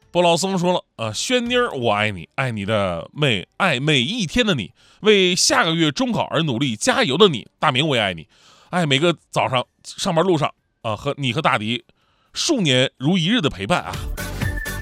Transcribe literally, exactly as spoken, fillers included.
波老松说了，呃，轩妮儿，我爱你，爱你的每爱每一天的你，为下个月中考而努力加油的你。大明，我也爱你，爱每个早上上班路上啊、和你和大迪数年如一日的陪伴啊。